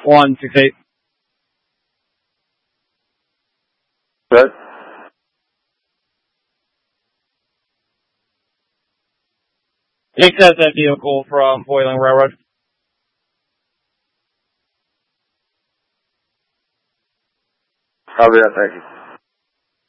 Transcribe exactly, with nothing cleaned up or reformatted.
one six eight. Good. Access that vehicle from Boiling Railroad. Copy that, thank you.